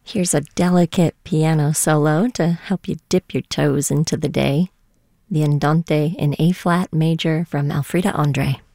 Here's a delicate piano solo to help you dip your toes into the day. The Andante in A-flat major from Elfrida Andre.